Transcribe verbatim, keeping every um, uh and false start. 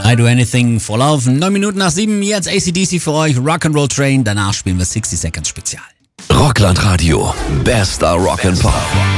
I Do Anything for Love. Neun Minuten nach sieben, jetzt A C D C für euch, Rock'n'Roll Train. Danach spielen wir sixty Seconds Spezial. Rockland Radio, bester Rock'n'Pop.